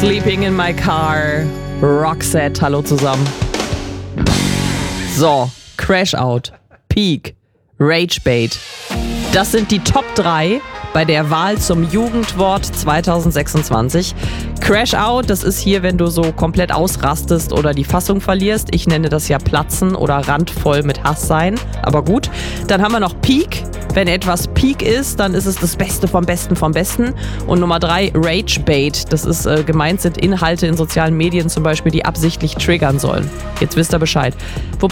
Sleeping in my car. Roxette, hallo zusammen. So, Crash Out, Peak, Ragebait. Das sind die Top 3 bei der Wahl zum Jugendwort 2026. Crash Out, das ist hier, wenn du so komplett ausrastest oder die Fassung verlierst. Ich nenne das ja Platzen oder randvoll mit Hass sein. Aber gut. Dann haben wir noch Peak. Wenn etwas Peak ist, dann ist es das Beste vom Besten vom Besten. Und Nummer 3, Ragebait. Das ist gemeint sind Inhalte in sozialen Medien zum Beispiel, die absichtlich triggern sollen. Jetzt wisst ihr Bescheid.